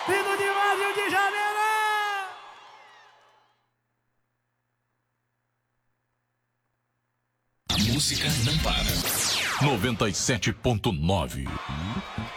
Vindo demais, Rio de Janeiro! A música não para. 97.9